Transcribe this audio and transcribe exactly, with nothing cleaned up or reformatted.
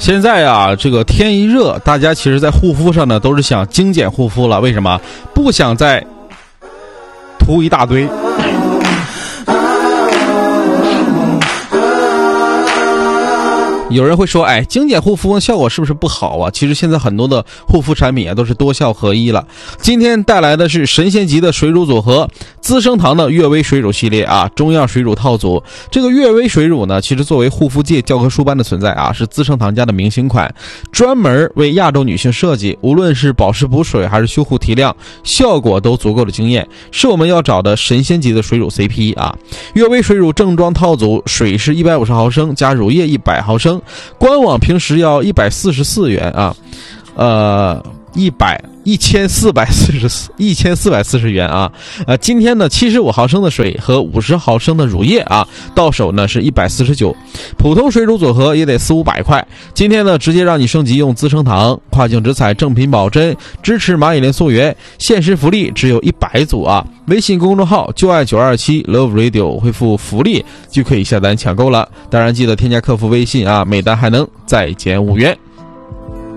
现在啊，这个天一热，大家其实在护肤上呢都是想精简护肤了。为什么？不想再涂一大堆。有人会说，哎，精简护肤效果是不是不好啊？其实现在很多的护肤产品啊都是多效合一了。今天带来的是神仙级的水乳组合，资生堂的悦薇水乳系列啊，中药水乳套组。这个悦薇水乳呢，其实作为护肤界教科书般的存在啊，是资生堂家的明星款，专门为亚洲女性设计，无论是保湿补水还是修护提亮，效果都足够的惊艳，是我们要找的神仙级的水乳 C P 啊。悦薇水乳正装套组，水是一百五十毫升加乳液一百毫升。官网平时要一百四十四元啊，呃，一百一千四百四十四一千四百四十元啊，呃，今天呢，七十五毫升的水和五十毫升的乳液啊，到手呢是一百四十九，普通水乳组合也得四五百块。今天呢，直接让你升级用资生堂跨境直采正品保真，支持蚂蚁链溯源，限时福利只有一百组啊！微信公众号就爱九二七 Love Radio 回复福利就可以下单抢购了。当然记得添加客服微信啊，每单还能再减五元。